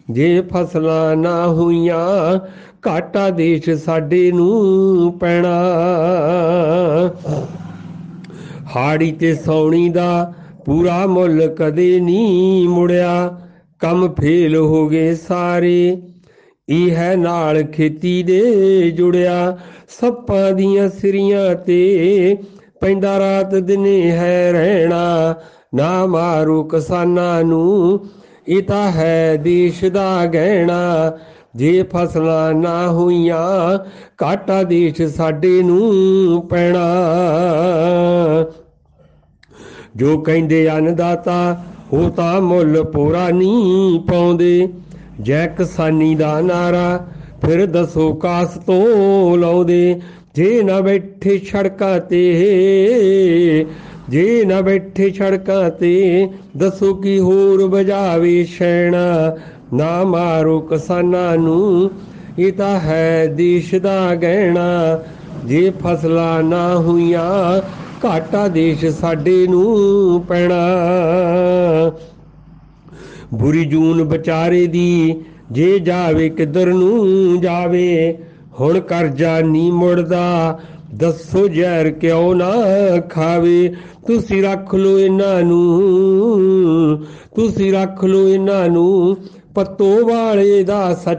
ਜੇ ਫਸਲਾਂ ਨਾ ਹੋਈਆਂ ਘਾਟਾ ਦੇਸ਼ ਸਾਡੇ ਨੂੰ ਪੈਣਾ। ਹਾੜੀ ਤੇ ਸੌਣੀ ਦਾ ਪੂਰਾ ਮੁੱਲ ਕਦੇ ਨਹੀਂ ਮੁੜਿਆ, ਕੰਮ ਫੇਲ ਹੋ ਗਏ ਸਾਰੇ, ਇਹ ਹੈ ਨਾਲ ਖੇਤੀ ਦੇ ਜੁੜਿਆ। ਸੱਪਾਂ ਦੀਆਂ ਸਿਰੀਆਂ ਤੇ ਪੈਂਦਾ ਰਾਤ ਦਿਨੇ ਹੈ ਰਹਿਣਾ, ਨਾ ਮਾਰੋ ਕਿਸਾਨਾਂ ਨੂੰ ਇਹ ਤਾਂ ਹੈ ਦੇਸ਼ ਦਾ ਗਹਿਣਾ। ਜੇ ਫਸਲਾਂ ਨਾ ਹੋਈਆਂ ਘਾਟਾ ਦੇਸ਼ ਸਾਡੇ ਨੂੰ ਪੈਣਾ। ਜੋ ਕਹਿੰਦੇ ਅੰਨਦਾਤਾ ਉਹ ਤਾਂ ਮੁੱਲ ਪੂਰਾ ਨਹੀਂ ਪਾਉਂਦੇ, ਜੈ ਕਿਸਾਨੀ ਦਾ ਨਾਰਾ ਫਿਰ ਦੱਸੋ ਕਾਸ ਤੋਂ ਲਾਉਂਦੇ। ਜੇ ਨਾ ਬੈਠੇ ਸੜਕਾਂ ਤੇ, ਜੇ ਨਾ ਬੈਠੇ ਸੜਕਾਂ ਤੇ ਦੱਸੋ ਕੀ ਹੋਰ ਵਜਾਵੇ ਸ਼ੈਣਾ, ਨਾ ਮਾਰੋ ਕਿਸਾਨਾਂ ਨੂੰ ਇਹ ਤਾਂ ਹੈ ਦੇਸ਼ ਦਾ ਗਹਿਣਾ। ਜੇ ਫਸਲਾਂ ਨਾ ਹੋਈਆਂ ਘਾਟਾ ਦੇਸ਼ ਸਾਡੇ ਨੂੰ ਪੈਣਾ। ਬੁਰੀ ਜੂਨ ਵਿਚਾਰੇ ਦੀ ਜੇ ਜਾਵੇ ਕਿੱਧਰ ਨੂੰ ਜਾਵੇ, ਹੁਣ ਕਰਜ਼ਾ ਨਹੀਂ ਮੁੜਦਾ ਦੱਸੋ ਜ਼ਹਿਰ ਕਿਉਂ ਨਾ ਖਾਵੇ। ਤੁਸੀਂ ਰੱਖ ਲਓ ਇਹਨਾਂ ਨੂੰ, ਤੁਸੀਂ ਰੱਖ ਲਓ ਇਹਨਾਂ ਨੂੰ ਪੱਤੋ ਵਾਲੇ ਦਾ ਸੱਚ